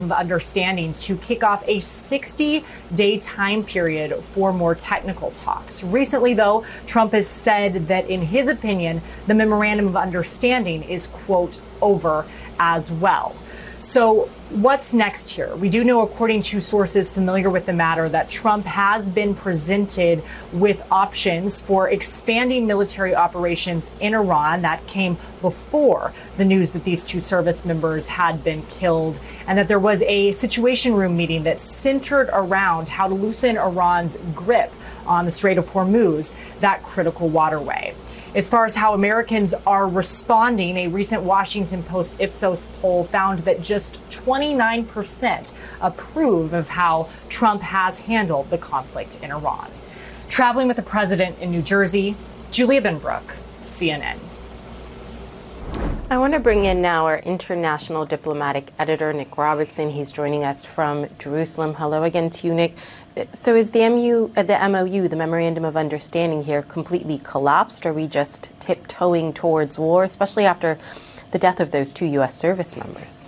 of understanding to kick off a 60-day time period for more technical talks. Recently, though, Trump has said that, in his opinion, the memorandum of understanding is, quote, over as well. So what's next here? We do know, according to sources familiar with the matter, that Trump has been presented with options for expanding military operations in Iran. That came before the news that these two service members had been killed, and that there was a Situation Room meeting that centered around how to loosen Iran's grip on the Strait of Hormuz, that critical waterway. As far as how Americans are responding, a recent Washington Post Ipsos poll found that just 29% approve of how Trump has handled the conflict in Iran. Traveling with the president in New Jersey, Julia Benbrook, CNN. I want to bring in now our international diplomatic editor, Nick Robertson. He's joining us from Jerusalem. Hello again to you, Nick. So is the MOU, the Memorandum of Understanding here, completely collapsed? Are we just tiptoeing towards war, especially after the death of those two U.S. service members?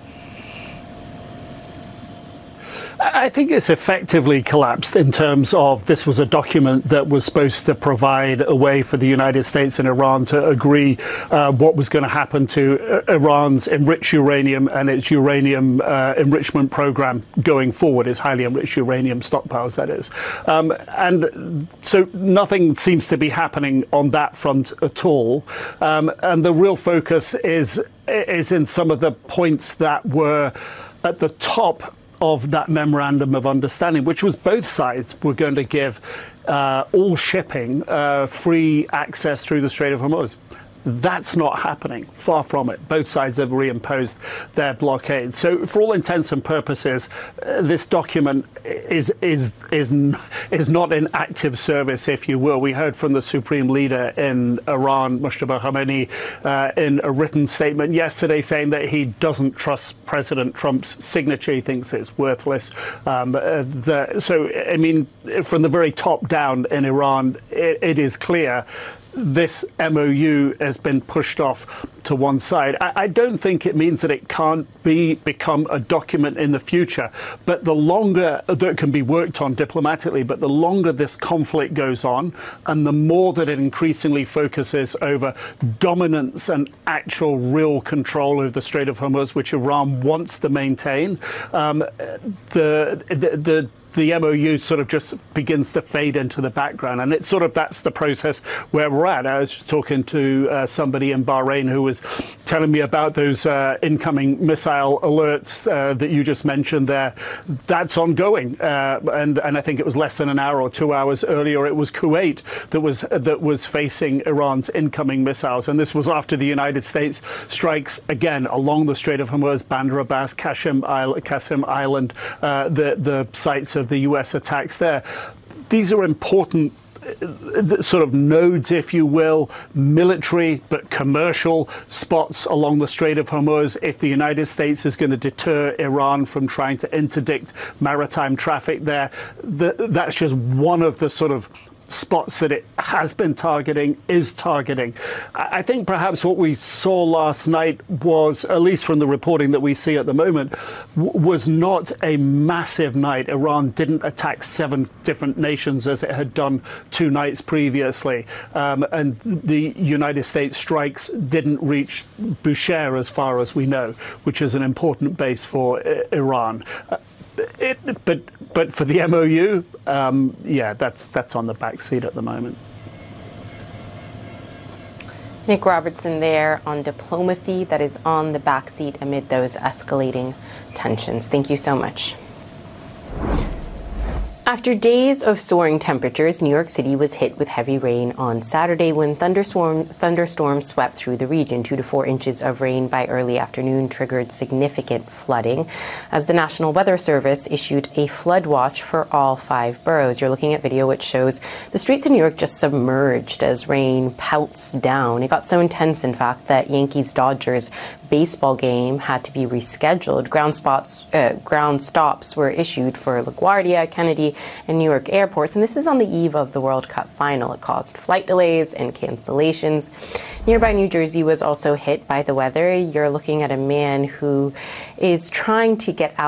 I think it's effectively collapsed in terms of this was a document that was supposed to provide a way for the United States and Iran to agree what was going to happen to Iran's enriched uranium and its uranium enrichment program going forward, its highly enriched uranium stockpiles, that is. And so nothing seems to be happening on that front at all. And the real focus is in some of the points that were at the top of that memorandum of understanding, which was both sides were going to give all shipping free access through the Strait of Hormuz. That's not happening. Far from it. Both sides have reimposed their blockade. So, for all intents and purposes, this document is not in active service, if you will. We heard from the supreme leader in Iran, Mojtaba Khamenei, in a written statement yesterday, saying that he doesn't trust President Trump's signature. He thinks it's worthless. So, I mean, from the very top down in Iran, it is clear this MOU has been pushed off to one side. I don't think it means that it can't become a document in the future, but the longer that it can be worked on diplomatically, but the longer this conflict goes on and the more that it increasingly focuses over dominance and actual real control of the Strait of Hormuz, which Iran wants to maintain, the MOU sort of just begins to fade into the background. And it's sort of, that's the process where we're at. I was talking to somebody in Bahrain who was telling me about those incoming missile alerts that you just mentioned there. That's ongoing. And I think it was less than an hour or 2 hours earlier, it was Kuwait that was facing Iran's incoming missiles. And this was after the United States strikes again along the Strait of Hormuz, Bandar Abbas, Qasem Island, the sites of the U.S. attacks there. These are important sort of nodes, if you will, military but commercial spots along the Strait of Hormuz. If the United States is going to deter Iran from trying to interdict maritime traffic there, that's just one of the sort of spots that it has been is targeting. I think perhaps what we saw last night was, at least from the reporting that we see at the moment, was not a massive night. Iran didn't attack 7 different nations as it had done 2 nights previously. And the United States strikes didn't reach Bushehr, as far as we know, which is an important base for Iran. But for the MOU, yeah, that's on the back seat at the moment. Nick Robertson there on diplomacy that is on the back seat amid those escalating tensions. Thank you so much. After days of soaring temperatures, New York City was hit with heavy rain on Saturday when thunderstorms swept through the region. 2 to 4 inches of rain by early afternoon triggered significant flooding as the National Weather Service issued a flood watch for all 5 boroughs. You're looking at video which shows the streets of New York just submerged as rain pelts down. It got so intense, in fact, that Yankees-Dodgers baseball game had to be rescheduled. Ground stops were issued for LaGuardia, Kennedy, and New York airports, and this is on the eve of the World Cup final. It caused flight delays and cancellations. Nearby New Jersey was also hit by the weather. You're looking at a man who is trying to get out